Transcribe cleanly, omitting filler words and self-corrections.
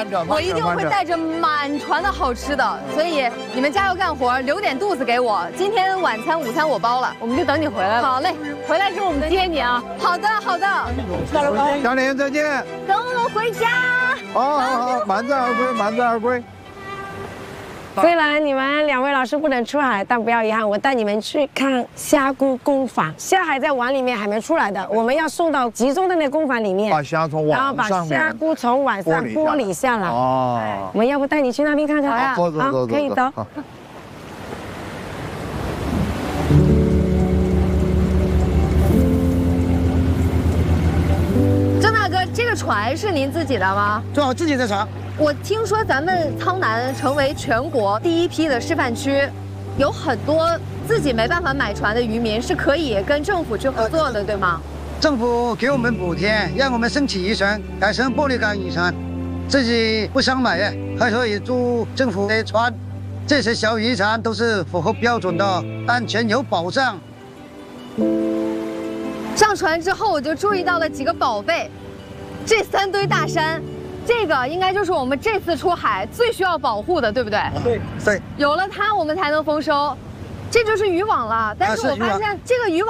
我一定会带着满船的好吃的，所以你们加油干活，留点肚子给我。今天晚餐、午餐我包了，我们就等你回来了。好嘞，回来之后我们接你啊。好的，好的。 小莲再见。 等我们回家。 好，满载而归，满载而归。 虽然你们2位老师不能出海，但不要遗憾，我带你们去看虾菇工坊。虾还在碗里面还没出来的，我们要送到集中的那个工坊里面， 把虾从然后把碗上面虾菇从碗上剥离下来。 哦， 我们要不带你去那边看看？ 好呀， 走， 可以走。 张大哥，这个船是您自己的吗？ 做好自己的船。 我听说咱们苍南成为全国第一批的示范区，有很多自己没办法买船的渔民是可以跟政府去合作的，对吗？ 政府给我们补贴，让我们申请渔船，改成玻璃钢渔船，自己不想买还可以租政府的船。这些小渔船都是符合标准的，安全有保障。 上船之后，我就注意到了几个宝贝，这3堆大山。 这个应该就是我们这次出海最需要保护的，对不对？ 对， 有了它，我们才能丰收。这就是渔网了，但是我发现这个渔网。